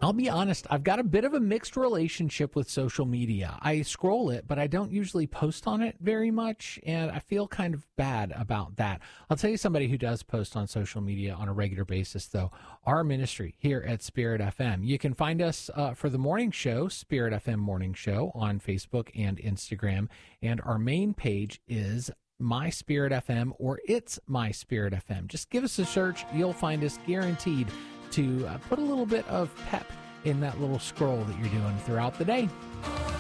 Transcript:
I'll be honest, I've got a bit of a mixed relationship with social media. I scroll it, but I don't usually post on it very much, and I feel kind of bad about that. I'll tell you somebody who does post on social media on a regular basis, though, our ministry here at Spirit FM. You can find us for the morning show, Spirit FM Morning Show, on Facebook and Instagram, and our main page is My Spirit FM, or It's My Spirit FM. Just give us a search. You'll find us, guaranteed to put a little bit of pep in that little scroll that you're doing throughout the day.